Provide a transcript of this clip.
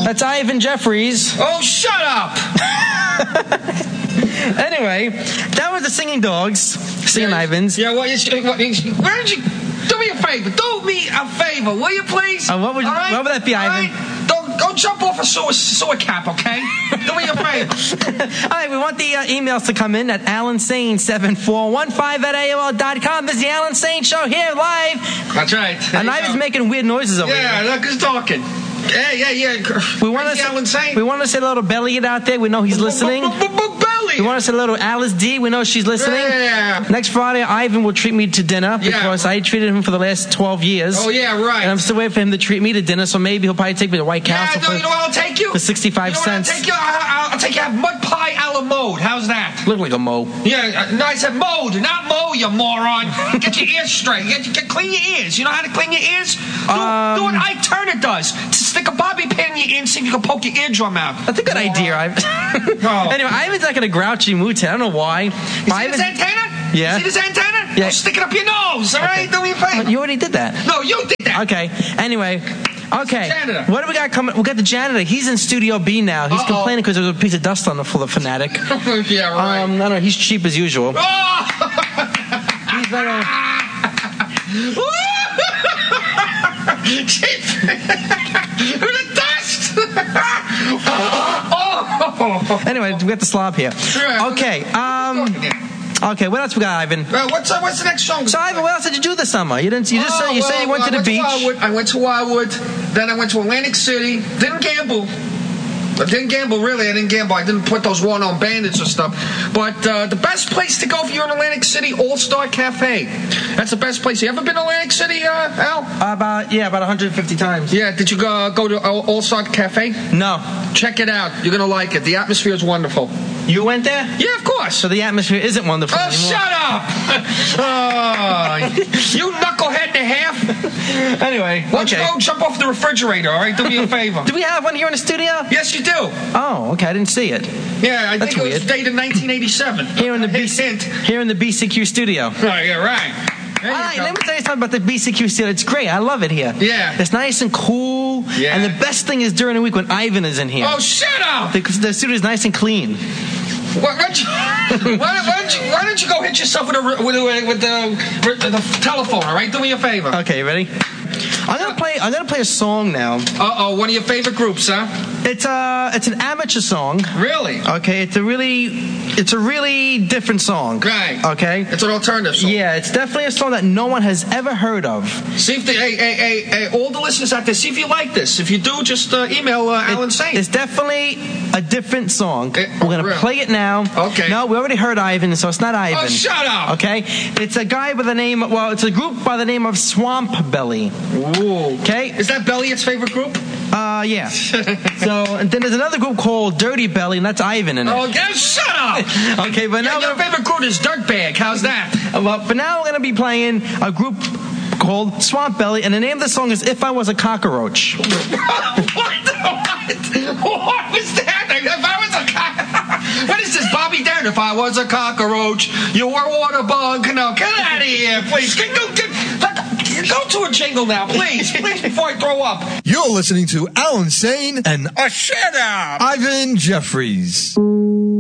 That's Ivan Jeffries. Oh, shut up! Anyway, that was the Singing Dogs, Singing Ivans. Yeah, why don't you do me a favor? Do me a favor, will you please? What would that be, Ivan? Right? Don't jump off a sewer cap, okay? Do me a favor. All right, we want the emails to come in at AlanSane7415@AOL.com. This is the Alan Sane Show here live. That's right. And Ivan's making weird noises over here. Yeah, look who's talking. Yeah. We want to say a little Belly out there. We know he's listening. We want to say a little Alice D. We know she's listening. Yeah. Next Friday, Ivan will treat me to dinner because I treated him for the last 12 years. Oh, yeah, right. And I'm still waiting for him to treat me to dinner, so maybe he'll probably take me to White Castle you know what I'll take you? For 65 cents. I'll take you have mud pie a la mode. How's that? Look like a mo. Yeah, no, I said mode, not mo, you moron. Get your ears straight. Clean your ears. You know how to clean your ears? Do what Ike Turner does. Stick a bobby pin in your ear and see if you can poke your eardrum out. That's a good idea, Ivan. Anyway, Ivan's like in a grouchy mood today. I don't know why. You see this antenna? Yeah. See this antenna? Yeah. Don't stick it up your nose, all right? Do me a favor. You already did that. No, you did that. Okay. Anyway. Okay. Janitor. What do we got coming? We got the janitor. He's in Studio B now. He's complaining because there's a piece of dust on the floor, the fanatic. Yeah, right. I don't know. He's cheap as usual. He's very... Cheap. With the dust. Anyway, we got the slob here. Okay. Okay, what else we got, Ivan? What's the next song? So, Ivan, what else did you do this summer? You said you went to the beach. I went to Wildwood. Then I went to Atlantic City. Didn't gamble. I didn't gamble, really. I didn't put those one-on bandits or stuff. But the best place to go if you're in Atlantic City, All-Star Cafe. That's the best place. You ever been to Atlantic City, Al? About 150 times. Yeah, did you go to All-Star Cafe? No. Check it out. You're going to like it. The atmosphere is wonderful. You went there? Yeah, of course. So the atmosphere isn't wonderful anymore. Shut up! You knucklehead and a half. Anyway, why don't you go jump off the refrigerator, all right? Do me a favor. Do we have one here in the studio? Yes, you do. Oh, okay. I didn't see it. Yeah, I think it was dated 1987. Here in the BCQ studio. Oh, yeah, right. All right, let me tell you something about the BCQ studio. It's great. I love it here. Yeah. It's nice and cool. Yeah. And the best thing is during the week when Ivan is in here. Oh, shut up! Because the studio is nice and clean. Why don't you go hit yourself with the telephone, all right? Do me a favor. Okay, you ready? I'm gonna play a song now. One of your favorite groups, huh? It's an amateur song. Really? Okay, it's a really different song. Right. Okay. It's an alternative song. Yeah, it's definitely a song that no one has ever heard of. See if all the listeners out there, see if you like this. If you do, just email Alan Sane. It's definitely a different song. We're gonna play it now. Okay. No, we already heard Ivan, so it's not Ivan. Oh, shut up. Okay. It's a guy by the name. Well, it's a group by the name of Swamp Belly. Ooh. Okay. Is that Belly its favorite group? Yeah. So, and then there's another group called Dirty Belly, and that's Ivan in it. Oh, shut up! Okay, but now your favorite group is Dirtbag. How's that? Well, for now we're gonna be playing a group called Swamp Belly, and the name of the song is "If I Was a Cockroach." What was that? If I was a what is this, Bobby Darin? If I was a cockroach, you were a water bug. No, get out of here, please. Go to a jingle now, please, before I throw up. You're listening to Alan Sane and Shut up, Ivan Jeffries.